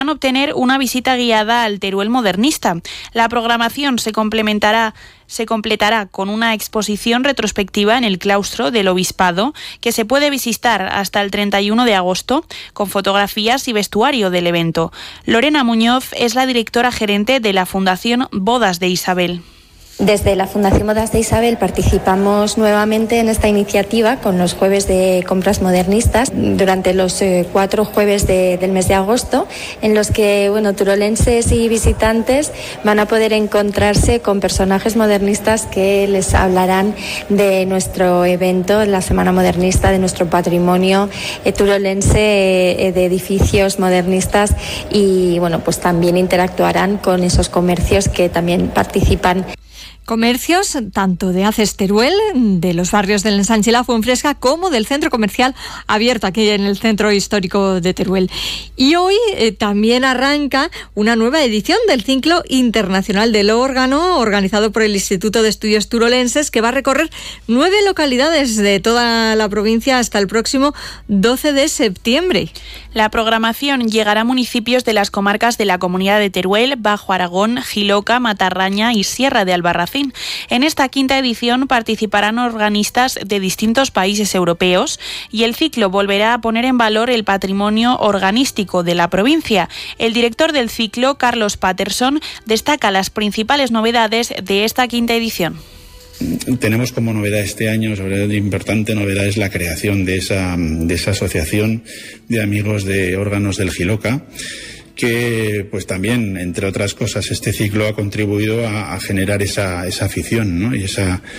obtener una visita guiada al Teruel modernista. La programación se completará con una exposición retrospectiva en el claustro del Obispado que se puede visitar hasta el 31 de agosto con fotografías y vestuario del evento. Lorena Muñoz es la directora gerente de la Fundación Bodas de Isabel. Desde la Fundación Bodas de Isabel participamos nuevamente en esta iniciativa con los jueves de compras modernistas durante los 4 jueves del mes de agosto, en los que turolenses y visitantes van a poder encontrarse con personajes modernistas que les hablarán de nuestro evento, la Semana Modernista, de nuestro patrimonio turolense de edificios modernistas y pues también interactuarán con esos comercios que también participan. Comercios tanto de ACES Teruel, de los barrios del Ensanche y la Fuenfresca, como del centro comercial abierto aquí en el centro histórico de Teruel. Y hoy también arranca una nueva edición del Ciclo Internacional del Órgano, organizado por el Instituto de Estudios Turolenses, que va a recorrer 9 localidades de toda la provincia hasta el próximo 12 de septiembre. La programación llegará a municipios de las comarcas de la Comunidad de Teruel, Bajo Aragón, Jiloca, Matarraña y Sierra de Albarracín. En esta quinta edición participarán organistas de distintos países europeos y el ciclo volverá a poner en valor el patrimonio organístico de la provincia. El director del ciclo, Carlos Patterson, destaca las principales novedades de esta quinta edición. Tenemos como novedad este año, sobre todo importante novedad, es la creación de esa asociación de amigos de órganos del Jiloca, que pues también, entre otras cosas, este ciclo ha contribuido a generar esa afición, ¿no? Y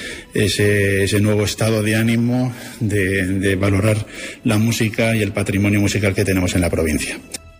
ese nuevo estado de ánimo de valorar la música y el patrimonio musical que tenemos en la provincia.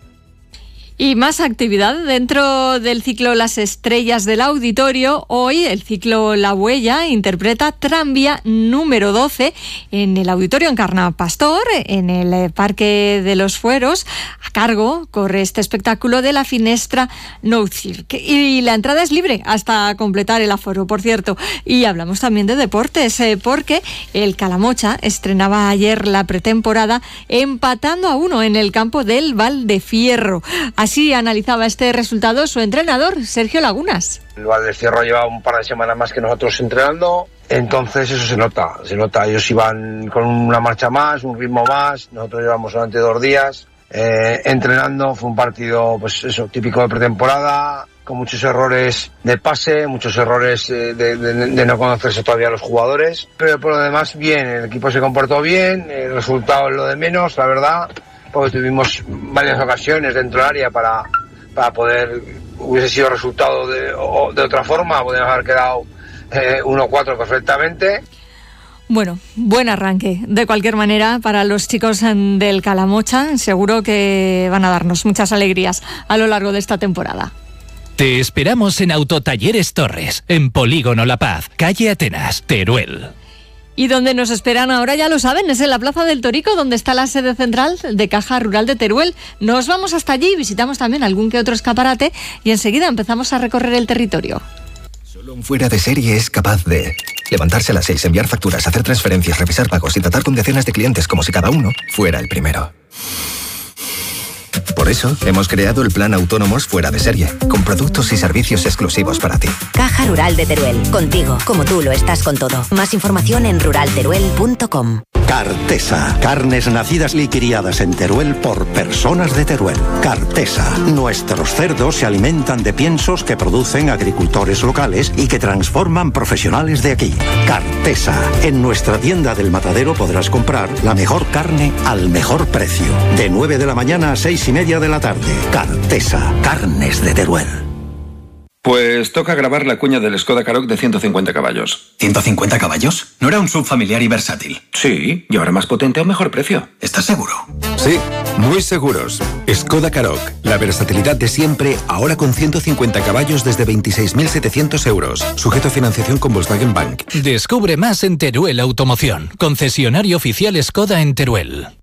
Y más actividad dentro del ciclo Las Estrellas del Auditorio. Hoy el ciclo La Huella interpreta Tranvía número 12 en el Auditorio Encarna Pastor, en el Parque de los Fueros. A cargo corre este espectáculo de la Finestra Nou Circ. Y la entrada es libre hasta completar el aforo, por cierto. Y hablamos también de deportes, porque el Calamocha estrenaba ayer la pretemporada empatando a 1 en el campo del Valdefierro. Así analizaba este resultado su entrenador, Sergio Lagunas. El Valdefierro lleva un par de semanas más que nosotros entrenando, entonces eso se nota. Ellos iban con una marcha más, un ritmo más, nosotros llevamos solamente 2 días entrenando. Fue un partido, pues eso, típico de pretemporada, con muchos errores de pase, muchos errores de no conocerse todavía los jugadores, pero por lo demás bien, el equipo se comportó bien, el resultado es lo de menos, la verdad, porque tuvimos varias ocasiones dentro del área para poder, hubiese sido resultado de otra forma, podríamos haber quedado 1-4 perfectamente. Bueno, buen arranque, de cualquier manera, para los chicos del Calamocha. Seguro que van a darnos muchas alegrías a lo largo de esta temporada. Te esperamos en Autotalleres Torres, en Polígono La Paz, calle Atenas, Teruel. Y donde nos esperan ahora, ya lo saben, es en la Plaza del Torico, donde está la sede central de Caja Rural de Teruel. Nos vamos hasta allí, visitamos también algún que otro escaparate y enseguida empezamos a recorrer el territorio. Solo un fuera de serie es capaz de levantarse a las 6, enviar facturas, hacer transferencias, revisar pagos y tratar con decenas de clientes como si cada uno fuera el primero. Por eso, hemos creado el plan Autónomos Fuera de Serie, con productos y servicios exclusivos para ti. Caja Rural de Teruel, contigo, como tú lo estás con todo. Más información en ruralteruel.com. Cartesa, carnes nacidas y criadas en Teruel por personas de Teruel. Cartesa, nuestros cerdos se alimentan de piensos que producen agricultores locales y que transforman profesionales de aquí. Cartesa, en nuestra tienda del Matadero podrás comprar la mejor carne al mejor precio. De 9 de la mañana a 6:30 de la tarde. Cartesa, carnes de Teruel. Pues toca grabar la cuña del Skoda Karoq de 150 caballos. ¿150 caballos? ¿No era un SUV familiar y versátil? Sí, y ahora más potente a un mejor precio. ¿Estás seguro? Sí, muy seguros. Skoda Karoq, la versatilidad de siempre, ahora con 150 caballos desde 26.700 euros. Sujeto a financiación con Volkswagen Bank. Descubre más en Teruel Automoción, concesionario oficial Skoda en Teruel.